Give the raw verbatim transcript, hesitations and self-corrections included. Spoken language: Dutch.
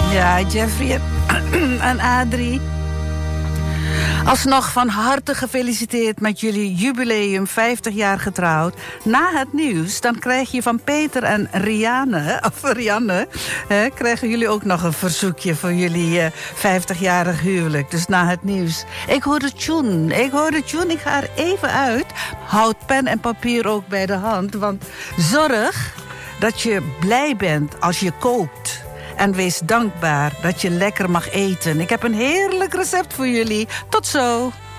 Ja, Jeffrey en Adrie. Alsnog van harte gefeliciteerd met jullie jubileum, vijftig jaar getrouwd. Na het nieuws, dan krijg je van Peter en Rianne, of Rianne, hè, krijgen jullie ook nog een verzoekje voor jullie uh, vijftigjarig huwelijk. Dus na het nieuws. Ik hoor de tune, ik hoor de tune, ik ga er even uit. Houd pen en papier ook bij de hand, want zorg dat je blij bent als je kookt. En wees dankbaar dat je lekker mag eten. Ik heb een heerlijk recept voor jullie. Tot zo!